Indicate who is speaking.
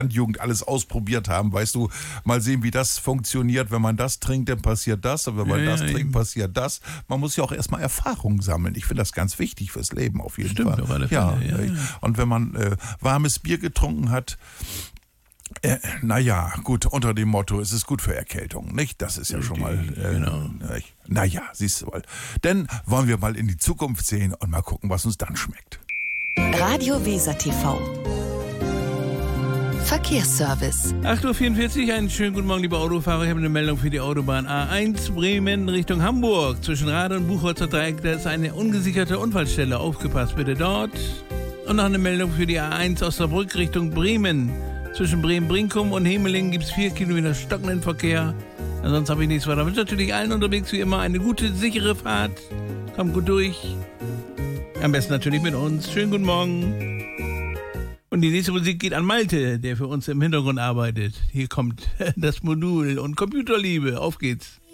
Speaker 1: Jugend alles ausprobiert haben, weißt du, mal sehen, wie das funktioniert. Wenn man das trinkt, dann passiert das, und wenn man das trinkt, passiert das. Man muss ja auch erstmal Erfahrungen sammeln. Ich finde das ganz wichtig fürs Leben auf jeden Fall.
Speaker 2: Stimmt, auf alle Fälle. Ja.
Speaker 1: Und wenn man warmes Bier getrunken hat, naja, gut, unter dem Motto, es ist gut für Erkältung, nicht? Das ist ja schon mal,
Speaker 2: genau.
Speaker 1: Naja, siehst du mal. Dann wollen wir mal in die Zukunft sehen und mal gucken, was uns dann schmeckt.
Speaker 3: Radio Weser TV. Verkehrsservice.
Speaker 2: 8:44 Uhr, einen schönen guten Morgen, liebe Autofahrer. Ich habe eine Meldung für die Autobahn A1 Bremen Richtung Hamburg. Zwischen Rade und Buchholzer Dreieck, da ist eine ungesicherte Unfallstelle. Aufgepasst bitte dort. Und noch eine Meldung für die A1 Osnabrück Richtung Bremen. Zwischen Bremen-Brinkum und Hemelingen gibt es 4 Kilometer stockenden Verkehr. Ansonsten habe ich nichts weiter. Ich wünsche natürlich allen unterwegs wie immer eine gute, sichere Fahrt. Kommt gut durch. Am besten natürlich mit uns. Schönen guten Morgen. Und die nächste Musik geht an Malte, der für uns im Hintergrund arbeitet. Hier kommt das Modul und Computerliebe. Auf geht's.